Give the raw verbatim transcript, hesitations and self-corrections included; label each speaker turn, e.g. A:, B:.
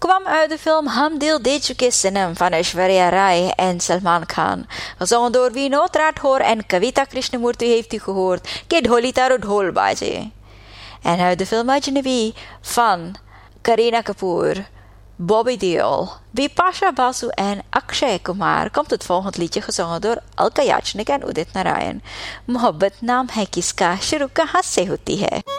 A: kwam uit de film Hum Dil De Chuke Sanam van Aishwarya Rai en Salman Khan. Gezongen door Vinod Rathore en Kavita Krishnamurti heeft u gehoord. Ke Dholi Taro Dhol Baje. En uit de film Ajnabi van Kareena Kapoor, Bobby Deol, Bipasha Basu en Akshay Kumar komt het volgende liedje gezongen door Alka Yachnik en Udit Narayan. Mohabbat naam hai kiska, shuru kahan se hoti hai.